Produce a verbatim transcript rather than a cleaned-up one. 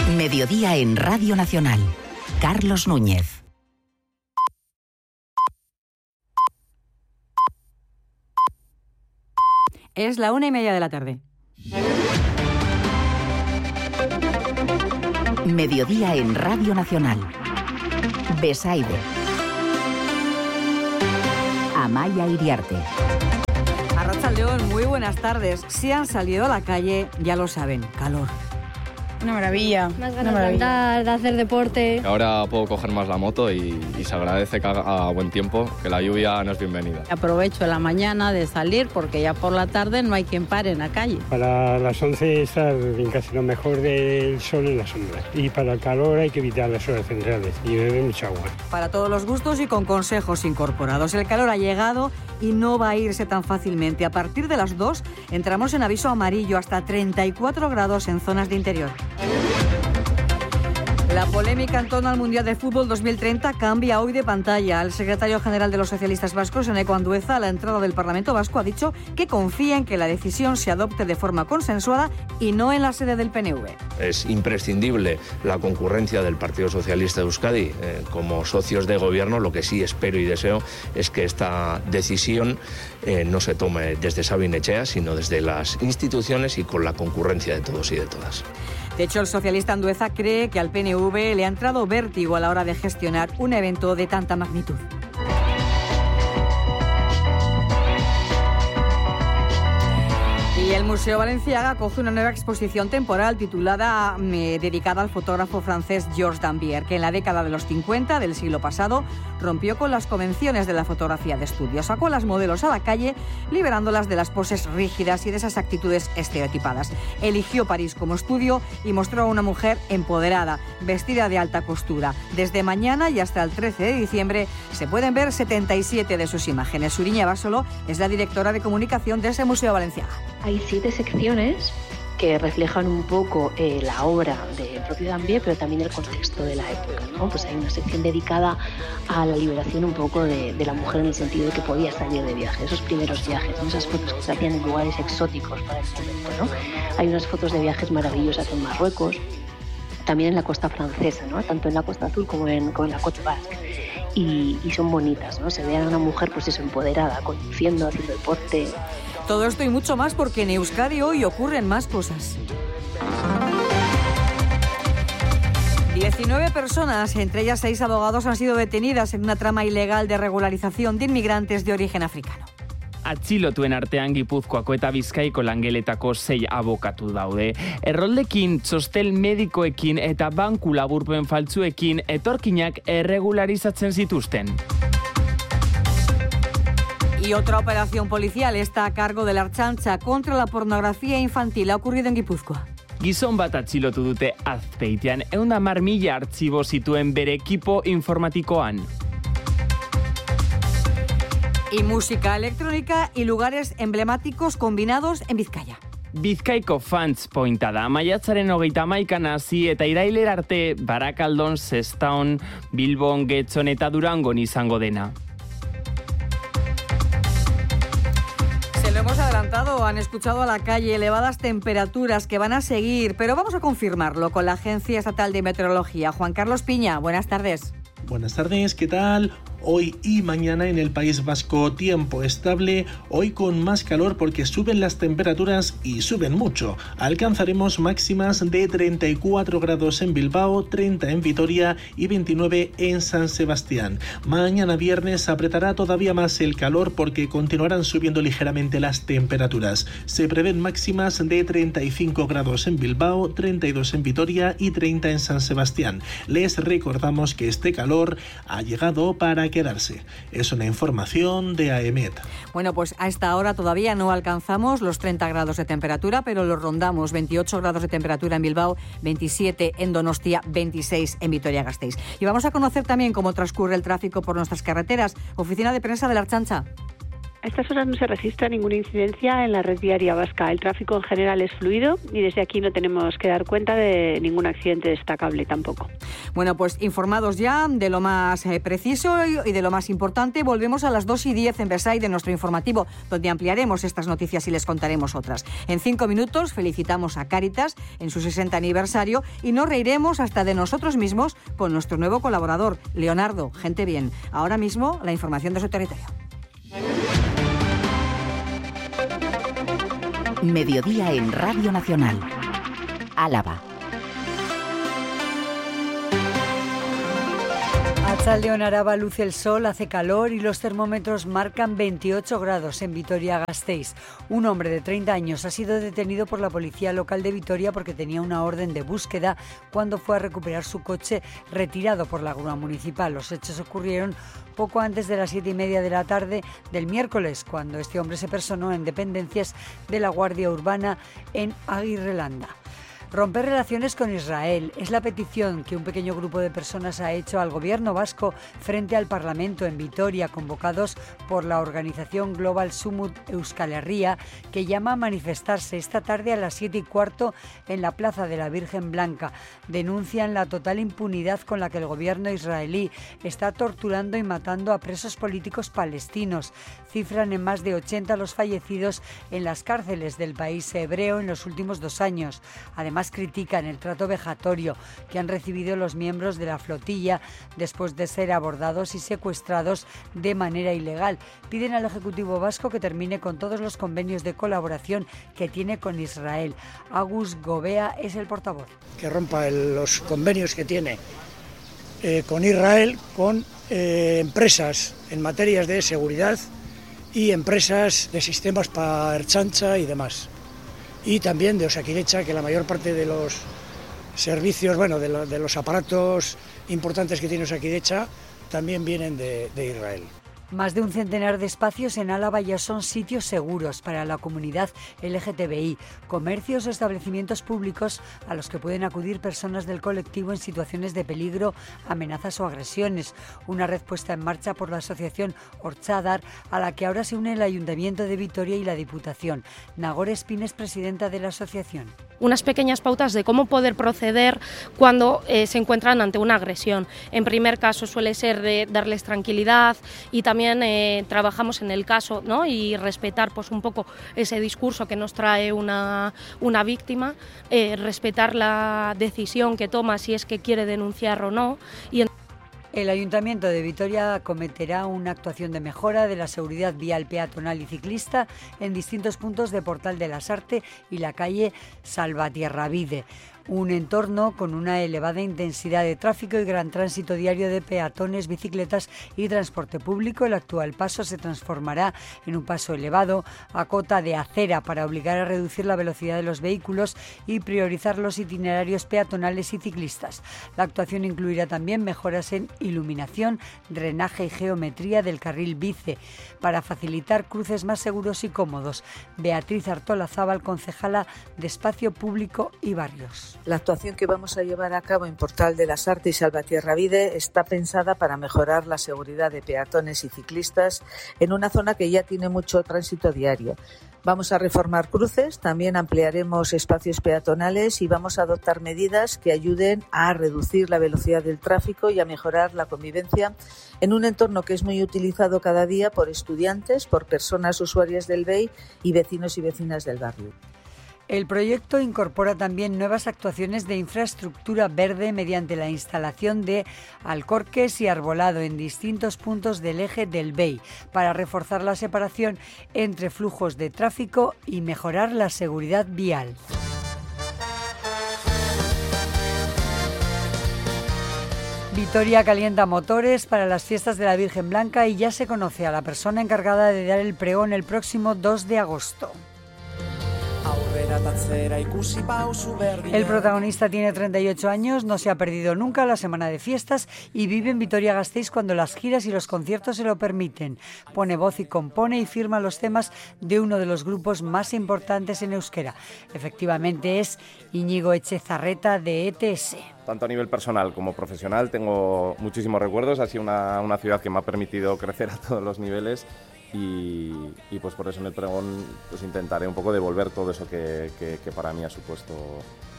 Mediodía en Radio Nacional. Carlos Núñez. Es la una y media de la tarde. Mediodía en Radio Nacional. Besaide. Amaya Iriarte. Arratsaldeón, muy buenas tardes. Si han salido a la calle, ya lo saben, calor. Una maravilla. Más ganas de andar, de hacer deporte. Ahora puedo coger más la moto y, y se agradece que haga buen tiempo, que la lluvia no es bienvenida. Aprovecho la mañana de salir porque ya por la tarde no hay quien pare en la calle. Para las once estar en casi lo mejor del sol en la sombra. Y para el calor hay que evitar las horas centrales y beber mucha agua. Para todos los gustos y con consejos incorporados. El calor ha llegado y no va a irse tan fácilmente. A partir de las dos entramos en aviso amarillo hasta treinta y cuatro grados en zonas de interior. La polémica en torno al Mundial de Fútbol dos mil treinta cambia hoy de pantalla. El secretario general de los socialistas vascos, Eneko Andueza, a la entrada del Parlamento Vasco, ha dicho que confía en que la decisión se adopte de forma consensuada y no en la sede del P N V. Es imprescindible la concurrencia del Partido Socialista de Euskadi eh, como socios de gobierno. Lo que sí espero y deseo es que esta decisión eh, no se tome desde Sabin Etxea, sino desde las instituciones y con la concurrencia de todos y de todas. De hecho, el socialista Andueza cree que al P N V le ha entrado vértigo a la hora de gestionar un evento de tanta magnitud. Y el Museo Balenciaga acoge una nueva exposición temporal titulada, eh, dedicada al fotógrafo francés Georges Dambier, que en la década de los cincuenta del siglo pasado rompió con las convenciones de la fotografía de estudio. Sacó a las modelos a la calle, liberándolas de las poses rígidas y de esas actitudes estereotipadas. Eligió París como estudio y mostró a una mujer empoderada, vestida de alta costura. Desde mañana y hasta el trece de diciembre se pueden ver setenta y siete de sus imágenes. Suriña Basolo es la directora de comunicación de ese Museo Balenciaga. Hay siete secciones que reflejan un poco eh, la obra del propio Dambier, pero también el contexto de la época, ¿no? Pues hay una sección dedicada a la liberación un poco de, de la mujer en el sentido de que podía salir de viaje, esos primeros viajes, ¿no? Esas fotos que se hacían en lugares exóticos para el momento, ¿no? Hay unas fotos de viajes maravillosas en Marruecos, también en la costa francesa, ¿no? Tanto en la Costa Azul como en, como en la Côte Basque. Y, y son bonitas, ¿no? Se ve a una mujer, pues eso, empoderada, conduciendo, haciendo deporte. Todo esto y mucho más porque en Euskadi hoy ocurren más cosas. diecinueve personas, entre ellas seis abogados, han sido detenidas en una trama ilegal de regularización de inmigrantes de origen africano. Atxilotuen artean Gipuzkoako eta Bizkaiko langeletako sei abokatu daude. Erroldekin, txostel medikoekin eta banku laburpen faltsuekin etorkinak erregularizatzen zituzten. Y otra operación policial está a cargo de la Ertzaintza contra la pornografía infantil. Ha ocurrido en Guipúzcoa. Gizon bat atxilotu dute Azpeitian, ehun eta hamar mila artxibo zituen bere ekipo informatikoan. Y música electrónica y lugares emblemáticos combinados en Bizkaia. Bizkaiko Fans Pointa da, maiatzaren hogeita hamaikan hasi eta irailer arte Barakaldon, Sestaon, Bilbon, Getxon eta Durangon izango dena. Se lo hemos adelantado, han escuchado a la calle elevadas temperaturas que van a seguir, pero vamos a confirmarlo con la Agencia Estatal de Meteorología. Juan Carlos Piña, buenas tardes. Buenas tardes, ¿qué tal? Hoy y mañana en el País Vasco tiempo estable, hoy con más calor porque suben las temperaturas y suben mucho. Alcanzaremos máximas de treinta y cuatro grados en Bilbao, treinta en Vitoria y veintinueve en San Sebastián. Mañana viernes apretará todavía más el calor porque continuarán subiendo ligeramente las temperaturas. Se prevén máximas de treinta y cinco grados en Bilbao, treinta y dos en Vitoria y treinta en San Sebastián. Les recordamos que este calor ha llegado para quedarse. Es una información de AEMET. Bueno, pues a esta hora todavía no alcanzamos los treinta grados de temperatura, pero los rondamos. veintiocho grados de temperatura en Bilbao, veintisiete en Donostia, veintiséis en Vitoria-Gasteiz. Y vamos a conocer también cómo transcurre el tráfico por nuestras carreteras. Oficina de prensa de la Ertzaintza. A estas horas no se registra ninguna incidencia en la red viaria vasca. El tráfico en general es fluido y desde aquí no tenemos que dar cuenta de ningún accidente destacable tampoco. Bueno, pues informados ya de lo más eh, preciso y de lo más importante, volvemos a las dos y diez en Versailles de nuestro informativo, donde ampliaremos estas noticias y les contaremos otras. En cinco minutos felicitamos a Cáritas en su sesenta aniversario y nos reiremos hasta de nosotros mismos con nuestro nuevo colaborador, Leonardo, gente bien. Ahora mismo, la información de su territorio. Mediodía en Radio Nacional. Álava. Arratsaldeon Araba, luce el sol, hace calor y los termómetros marcan veintiocho grados en Vitoria-Gasteiz. Un hombre de treinta años ha sido detenido por la policía local de Vitoria porque tenía una orden de búsqueda cuando fue a recuperar su coche retirado por la grúa municipal. Los hechos ocurrieron poco antes de las siete y media de la tarde del miércoles, cuando este hombre se personó en dependencias de la Guardia Urbana en Aguirrelanda. Romper relaciones con Israel es la petición que un pequeño grupo de personas ha hecho al gobierno vasco frente al Parlamento en Vitoria, convocados por la organización Global Sumut Euskal Herria, que llama a manifestarse esta tarde a las siete y cuarto en la Plaza de la Virgen Blanca. Denuncian la total impunidad con la que el gobierno israelí está torturando y matando a presos políticos palestinos. Cifran en más de ochenta los fallecidos en las cárceles del país hebreo en los últimos dos años. Además, Además, critican el trato vejatorio que han recibido los miembros de la flotilla después de ser abordados y secuestrados de manera ilegal. Piden al Ejecutivo vasco que termine con todos los convenios de colaboración que tiene con Israel. Agus Gobea es el portavoz. Que rompa el, los convenios que tiene eh, con Israel, con eh, empresas en materias de seguridad y empresas de sistemas para Ertzaintza y demás. Y también de Osakidetza, que la mayor parte de los servicios, bueno, de, lo, de los aparatos importantes que tiene Osakidetza también vienen de, de Israel. Más de un centenar de espacios en Álava ya son sitios seguros para la comunidad L G T B I, comercios o establecimientos públicos a los que pueden acudir personas del colectivo en situaciones de peligro, amenazas o agresiones. Una red puesta en marcha por la asociación Orchadar, a la que ahora se une el Ayuntamiento de Vitoria y la Diputación. Nagore Espines, presidenta de la asociación. Unas pequeñas pautas de cómo poder proceder cuando eh, se encuentran ante una agresión. En primer caso suele ser de darles tranquilidad y también eh, trabajamos en el caso, ¿no? Y respetar pues un poco ese discurso que nos trae una, una víctima, eh, respetar la decisión que toma si es que quiere denunciar o no. Y en El Ayuntamiento de Vitoria acometerá una actuación de mejora de la seguridad vial peatonal y ciclista en distintos puntos de Portal de las Artes y la calle Salvatierravide. Un entorno con una elevada intensidad de tráfico y gran tránsito diario de peatones, bicicletas y transporte público. El actual paso se transformará en un paso elevado a cota de acera para obligar a reducir la velocidad de los vehículos y priorizar los itinerarios peatonales y ciclistas. La actuación incluirá también mejoras en iluminación, drenaje y geometría del carril bici para facilitar cruces más seguros y cómodos. Beatriz Artolazábal, concejala de Espacio Público y Barrios. La actuación que vamos a llevar a cabo en Portal de las Artes y Salvatierravide está pensada para mejorar la seguridad de peatones y ciclistas en una zona que ya tiene mucho tránsito diario. Vamos a reformar cruces, también ampliaremos espacios peatonales y vamos a adoptar medidas que ayuden a reducir la velocidad del tráfico y a mejorar la convivencia en un entorno que es muy utilizado cada día por estudiantes, por personas usuarias del B E I y vecinos y vecinas del barrio. El proyecto incorpora también nuevas actuaciones de infraestructura verde mediante la instalación de alcorques y arbolado en distintos puntos del eje del B E I para reforzar la separación entre flujos de tráfico y mejorar la seguridad vial. Vitoria calienta motores para las fiestas de la Virgen Blanca y ya se conoce a la persona encargada de dar el pregón el próximo dos de agosto. El protagonista tiene treinta y ocho años, no se ha perdido nunca la semana de fiestas y vive en Vitoria-Gasteiz cuando las giras y los conciertos se lo permiten. Pone voz y compone y firma los temas de uno de los grupos más importantes en euskera. Efectivamente es Íñigo Etxezarreta de E T S. Tanto a nivel personal como profesional tengo muchísimos recuerdos. Ha sido una, una ciudad que me ha permitido crecer a todos los niveles y, y pues por eso en el pregón pues intentaré un poco devolver todo eso que, que, que para mí ha supuesto